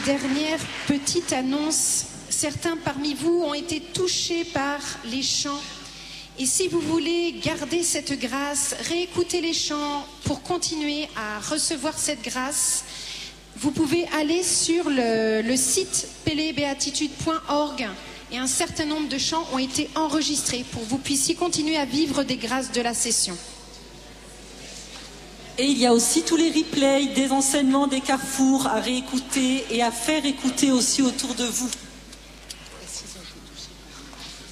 dernière petite annonce. Certains parmi vous ont été touchés par les chants. Et si vous voulez garder cette grâce, réécouter les chants pour continuer à recevoir cette grâce, vous pouvez aller sur le site pelebeatitude.org et un certain nombre de chants ont été enregistrés pour que vous puissiez continuer à vivre des grâces de la session. Et il y a aussi tous les replays des enseignements des carrefours à réécouter et à faire écouter aussi autour de vous.